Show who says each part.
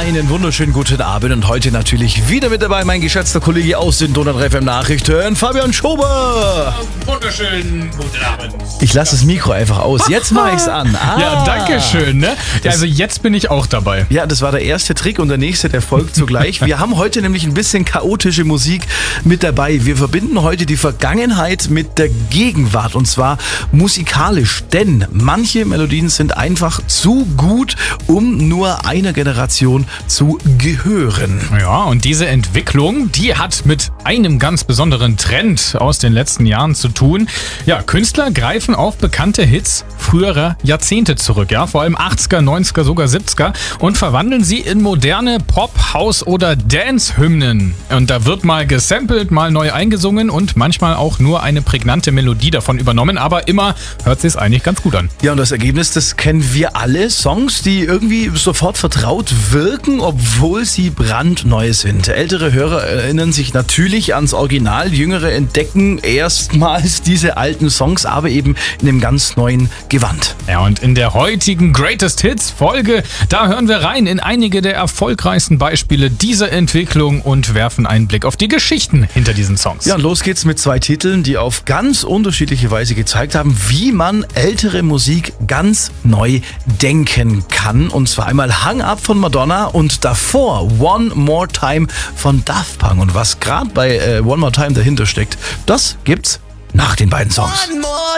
Speaker 1: Einen wunderschönen guten Abend und heute natürlich wieder mit dabei mein geschätzter Kollege aus den Donau FM Nachrichten, Fabian Schober.
Speaker 2: Wunderschönen guten Abend.
Speaker 1: Ich lasse das Mikro einfach aus. Jetzt mache ich's an.
Speaker 2: Ja, danke schön. Ne? Also jetzt bin ich auch dabei.
Speaker 1: Ja, das war der erste Trick und der nächste, der folgt zugleich. Wir haben heute nämlich ein bisschen chaotische Musik mit dabei. Wir verbinden heute die Vergangenheit mit der Gegenwart und zwar musikalisch, denn manche Melodien sind einfach zu gut, um nur einer Generation zu gehören.
Speaker 2: Ja, und diese Entwicklung, die hat mit einem ganz besonderen Trend aus den letzten Jahren zu tun. Ja, Künstler greifen auf bekannte Hits früherer Jahrzehnte zurück, ja, vor allem 80er, 90er, sogar 70er und verwandeln sie in moderne Pop-, House- oder Dance-Hymnen. Und da wird mal gesampelt, mal neu eingesungen und manchmal auch nur eine prägnante Melodie davon übernommen, aber immer hört sich's eigentlich ganz gut an.
Speaker 1: Ja, und das Ergebnis, das kennen wir alle. Songs, die irgendwie sofort vertraut wirken, obwohl sie brandneu sind. Ältere Hörer erinnern sich natürlich ans Original, Jüngere entdecken erstmals diese alten Songs, aber eben in einem ganz neuen Gewand.
Speaker 2: Ja, und in der heutigen Greatest Hits Folge, da hören wir rein in einige der erfolgreichsten Beispiele dieser Entwicklung und werfen einen Blick auf die Geschichten hinter diesen Songs.
Speaker 1: Ja, und los geht's mit 2 Titeln, die auf ganz unterschiedliche Weise gezeigt haben, wie man ältere Musik ganz neu denken kann. Und zwar einmal Hang Up von Madonna und davor One More Time von Daft Punk. Und was gerade bei One More Time dahinter steckt, das gibt's nach den beiden Songs.
Speaker 3: One more